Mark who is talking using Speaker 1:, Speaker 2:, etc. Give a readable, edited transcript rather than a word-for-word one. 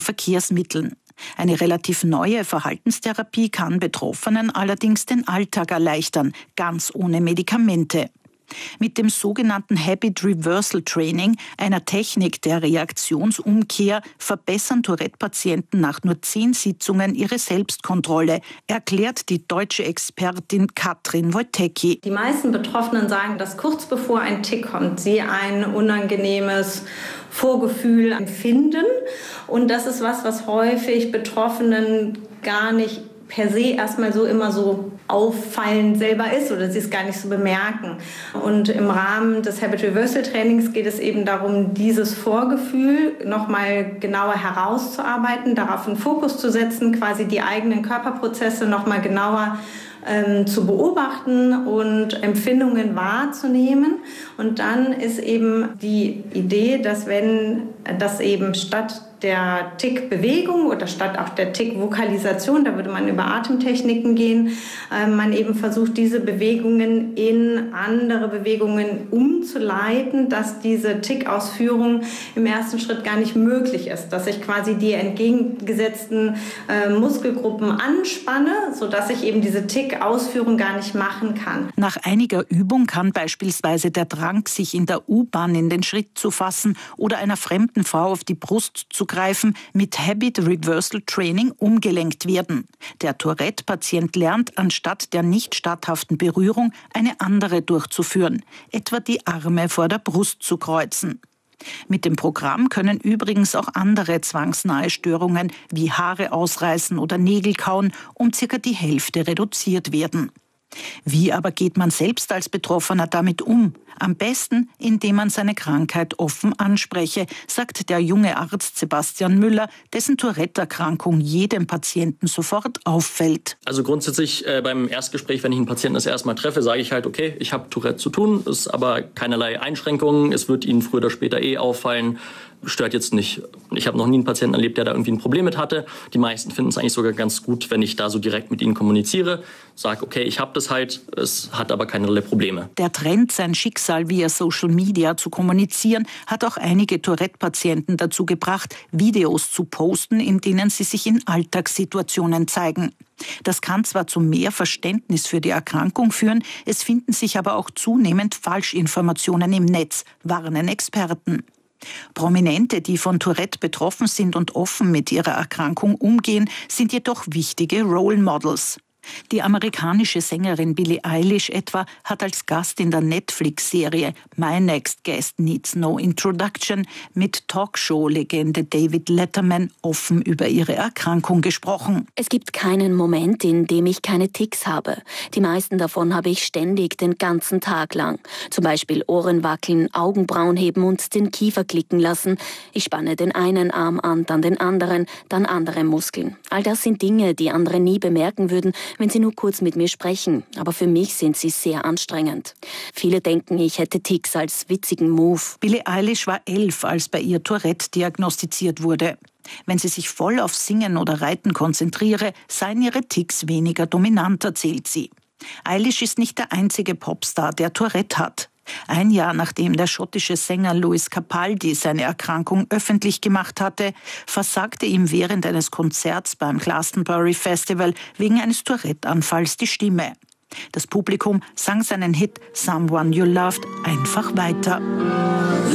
Speaker 1: Verkehrsmitteln. Eine relativ neue Verhaltenstherapie kann Betroffenen allerdings den Alltag erleichtern, ganz ohne Medikamente. Mit dem sogenannten Habit Reversal Training, einer Technik der Reaktionsumkehr, verbessern Tourette-Patienten nach nur 10 Sitzungen ihre Selbstkontrolle, erklärt die deutsche Expertin Katrin Wojtecki.
Speaker 2: Die meisten Betroffenen sagen, dass kurz bevor ein Tic kommt, sie ein unangenehmes Vorgefühl empfinden. Und das ist was häufig Betroffenen gar nicht per se erstmal so immer so auffallend selber ist oder sie es gar nicht so bemerken. Und im Rahmen des Habit Reversal Trainings geht es eben darum, dieses Vorgefühl nochmal genauer herauszuarbeiten, darauf einen Fokus zu setzen, quasi die eigenen Körperprozesse nochmal genauer zu beobachten und Empfindungen wahrzunehmen. Und dann ist eben die Idee, dass wenn das eben statt der Tic-Bewegung oder statt auch der Tic-Vokalisation, da würde man über Atemtechniken gehen, man eben versucht, diese Bewegungen in andere Bewegungen umzuleiten, dass diese Tic-Ausführung im ersten Schritt gar nicht möglich ist, dass ich quasi die entgegengesetzten Muskelgruppen anspanne, sodass ich eben diese Tic-Ausführung gar nicht machen kann.
Speaker 1: Nach einiger Übung kann beispielsweise der Drang, sich in der U-Bahn in den Schritt zu fassen oder einer fremden Frau auf die Brust zu greifen, mit Habit Reversal Training umgelenkt werden. Der Tourette-Patient lernt, anstatt der nicht statthaften Berührung eine andere durchzuführen, etwa die Arme vor der Brust zu kreuzen. Mit dem Programm können übrigens auch andere zwangsnahe Störungen wie Haare ausreißen oder Nägel kauen um circa die Hälfte reduziert werden. Wie aber geht man selbst als Betroffener damit um? Am besten, indem man seine Krankheit offen anspreche, sagt der junge Arzt Sebastian Müller, dessen Tourette-Erkrankung jedem Patienten sofort auffällt.
Speaker 3: Also grundsätzlich beim Erstgespräch, wenn ich einen Patienten das erste Mal treffe, sage ich halt, okay, ich habe Tourette zu tun, ist aber keinerlei Einschränkungen, es wird Ihnen früher oder später auffallen, stört jetzt nicht. Ich habe noch nie einen Patienten erlebt, der da irgendwie ein Problem mit hatte. Die meisten finden es eigentlich sogar ganz gut, wenn ich da so direkt mit ihnen kommuniziere, sage, okay, ich habe das halt, es hat aber keinerlei Probleme.
Speaker 1: Der Trend, sein Schicksal via Social Media zu kommunizieren, hat auch einige Tourette-Patienten dazu gebracht, Videos zu posten, in denen sie sich in Alltagssituationen zeigen. Das kann zwar zu mehr Verständnis für die Erkrankung führen, es finden sich aber auch zunehmend Falschinformationen im Netz, warnen Experten. Prominente, die von Tourette betroffen sind und offen mit ihrer Erkrankung umgehen, sind jedoch wichtige Role Models. Die amerikanische Sängerin Billie Eilish etwa hat als Gast in der Netflix-Serie My Next Guest Needs No Introduction mit Talkshow-Legende David Letterman offen über ihre Erkrankung gesprochen.
Speaker 4: Es gibt keinen Moment, in dem ich keine Tics habe. Die meisten davon habe ich ständig, den ganzen Tag lang. Zum Beispiel Ohren wackeln, Augenbrauen heben und den Kiefer klicken lassen. Ich spanne den einen Arm an, dann den anderen, dann andere Muskeln. All das sind Dinge, die andere nie bemerken würden, wenn sie nur kurz mit mir sprechen. Aber für mich sind sie sehr anstrengend. Viele denken, ich hätte Tics als witzigen Move.
Speaker 1: Billie Eilish war 11, als bei ihr Tourette diagnostiziert wurde. Wenn sie sich voll auf Singen oder Reiten konzentriere, seien ihre Tics weniger dominant, erzählt sie. Eilish ist nicht der einzige Popstar, der Tourette hat. Ein Jahr nachdem der schottische Sänger Lewis Capaldi seine Erkrankung öffentlich gemacht hatte, versagte ihm während eines Konzerts beim Glastonbury Festival wegen eines Tourette-Anfalls die Stimme. Das Publikum sang seinen Hit Someone You Loved einfach weiter.